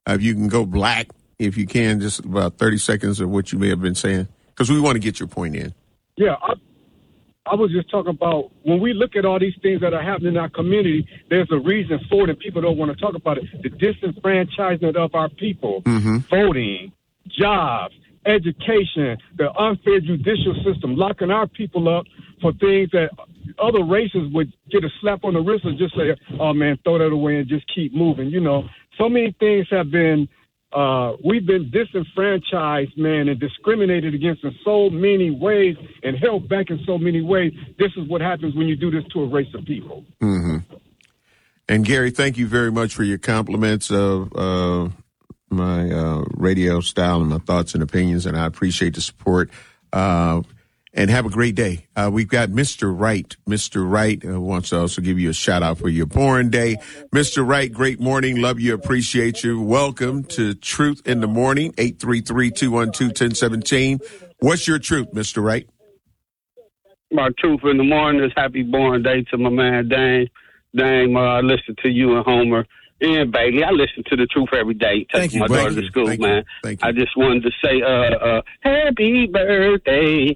If you can go black, if you can, just about 30 seconds of what you may have been saying, because we want to get your point in. Yeah, I was just talking about when we look at all these things that are happening in our community, there's a reason for it, and people don't want to talk about it. The disenfranchisement of our people, voting, jobs, education, the unfair judicial system, locking our people up for things that other races would get a slap on the wrist and just say, oh, man, throw that away and just keep moving. You know, so many things have been we've been disenfranchised, man, and discriminated against in so many ways and held back in so many ways. This is what happens when you do this to a race of people. Mm-hmm. And, Gary, thank you very much for your compliments of my radio style and my thoughts and opinions, and I appreciate the support. And have a great day. We've got Mr. Wright. Mr. Wright wants to also give you a shout out for your born day. Mr. Wright, great morning. Love you. Appreciate you. Welcome to Truth in the Morning, 833-212-1017. What's your truth, Mr. Wright? My truth in the morning is happy born day to my man, Dame. Dame, I listen to you and Homer. And Bailey, I listen to the truth every day. Taking my daughter to school, man. I just wanted to say, happy birthday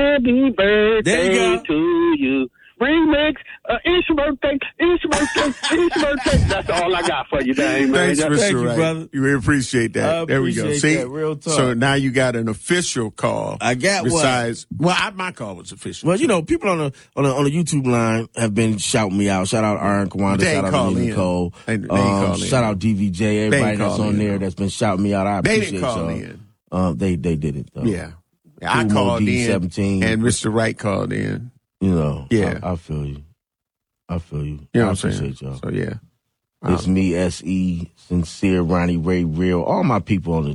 to you. Remix, it's your birthday. That's all I got for you, Dame, man. Thanks, Mr. Thank you, Wright. brother. We appreciate that. There we go. See, that. Real talk. So now you got an official call. I got besides, my call was official. Well, you know, people on the YouTube line have been shouting me out. Shout out Aaron Kawanda. Shout out Nicole. Shout out DVJ. Everybody that's on there that's been shouting me out. I appreciate y'all. They didn't call in. They did it though. Yeah. I called in, and Mr. Wright called in. You know, yeah. I feel you. You know what I'm saying? Y'all. So, yeah. It's me, S.E., Sincere, Ronnie Ray, Real, all my people on the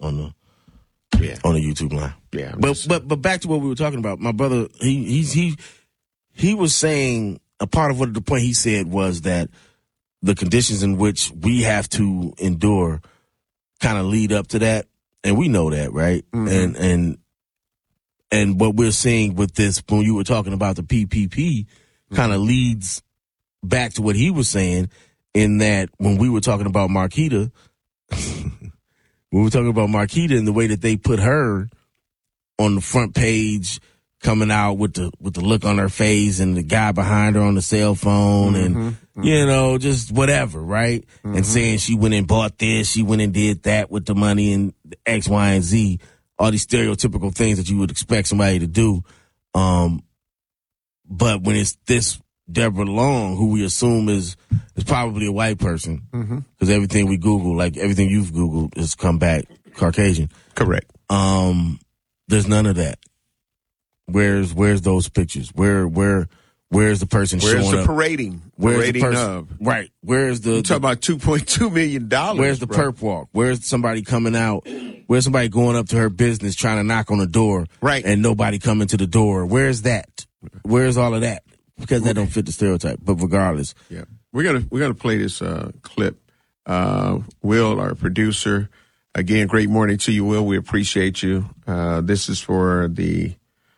YouTube line. Yeah. But back to what we were talking about. My brother, he was saying, a part of what the point he said was that the conditions in which we have to endure kind of lead up to that. And we know that, right? Mm-hmm. And what we're seeing with this, when you were talking about the PPP, kind of leads back to what he was saying, in that when we were talking about Marquita, and the way that they put her on the front page, coming out with the look on her face and the guy behind her on the cell phone and, you know, just whatever, right? Mm-hmm. And saying she went and bought this, she went and did that with the money and X, Y, and Z, all these stereotypical things that you would expect somebody to do. But when it's this Deborah Long, who we assume is probably a white person, because everything we Google, like everything you've Googled, has come back Caucasian. Correct. There's none of that. Where's those pictures? Where's the person showing up? Where's the parading? Where's the person? Right. Where's the... You talk about $2.2 million. Where's the perp walk? Where's somebody coming out? Where's somebody going up to her business trying to knock on the door? Right. And nobody coming to the door? Where's that? Where's all of that? Because that don't fit the stereotype. But regardless. Yeah. We're gonna play this clip. Will, our producer, again, great morning to you, Will. We appreciate you. This is for the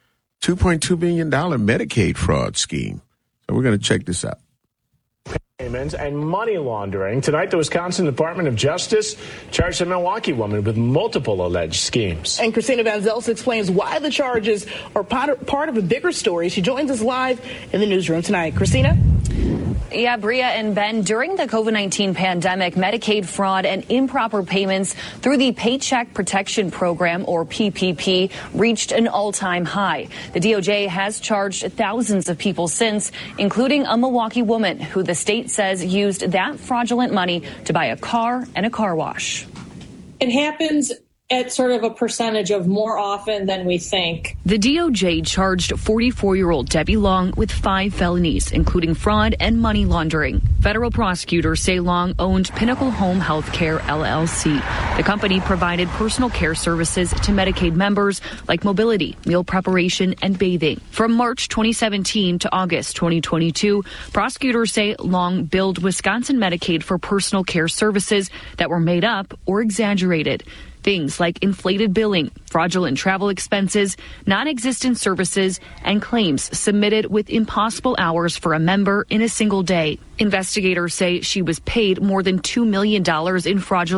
$2.2 billion Medicaid fraud scheme. So we're going to check this out. Payments and money laundering. Tonight, the Wisconsin Department of Justice charged a Milwaukee woman with multiple alleged schemes. And Christina Van Zels explains why the charges are part of a bigger story. She joins us live in the newsroom tonight. Christina? Yeah, Bria and Ben, during the COVID-19 pandemic, Medicaid fraud and improper payments through the Paycheck Protection Program, or PPP, reached an all-time high. The DOJ has charged thousands of people since, including a Milwaukee woman who the state says used that fraudulent money to buy a car and a car wash. It happens at sort of a percentage of more often than we think. The DOJ charged 44-year-old Debbie Long with 5 felonies, including fraud and money laundering. Federal prosecutors say Long owned Pinnacle Home Health Care, LLC. The company provided personal care services to Medicaid members like mobility, meal preparation, and bathing. From March 2017 to August 2022, prosecutors say Long billed Wisconsin Medicaid for personal care services that were made up or exaggerated. Things like inflated billing, fraudulent travel expenses, non-existent services, and claims submitted with impossible hours for a member in a single day. Investigators say she was paid more than $2 million in fraudulent